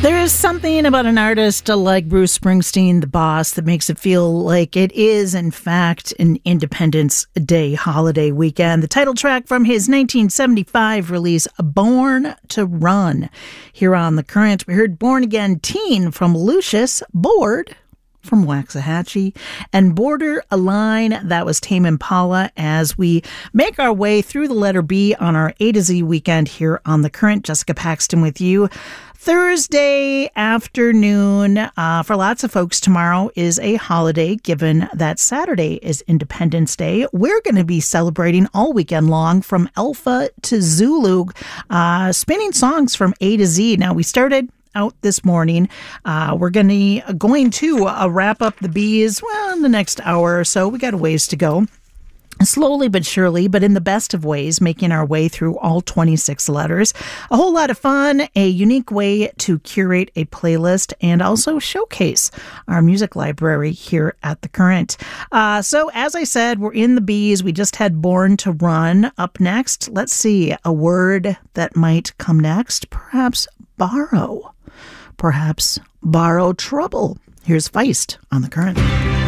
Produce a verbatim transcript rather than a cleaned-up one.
There is something about an artist like Bruce Springsteen, the boss, that makes it feel like it is, in fact, an Independence Day holiday weekend. The title track from his nineteen seventy-five release, Born to Run. Here on The Current, we heard Born Again Teen from Lucius, Bored from Waxahachie, and Border a Line, that was Tame Impala, as we make our way through the letter B on our A to Z weekend here on The Current. Jessica Paxton with you. Thursday afternoon, uh, for lots of folks, tomorrow is a holiday, given that Saturday is Independence Day. We're going to be celebrating all weekend long from Alpha to Zulu, uh, spinning songs from A to Z. Now, we started out this morning. Uh, we're going to going to uh, wrap up the bees, well, in the next hour or so. We got a ways to go. Slowly but surely, but in the best of ways, making our way through all twenty-six letters. A whole lot of fun, a unique way to curate a playlist and also showcase our music library here at The Current. Uh, so, as I said, we're in the bees. We just had Born to Run. Up next, let's see, a word that might come next. Perhaps borrow. Perhaps borrow trouble. Here's Feist on The Current.